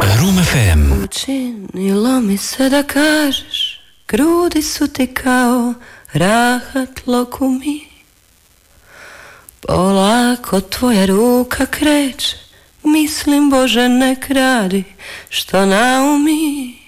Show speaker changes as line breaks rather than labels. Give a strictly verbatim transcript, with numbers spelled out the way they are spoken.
Room ef em.
Učinilo mi se da kažeš, grudi su ti kao rahat lokumi. Polako tvoja ruka kreće, mislim Bože nek radi što naumi.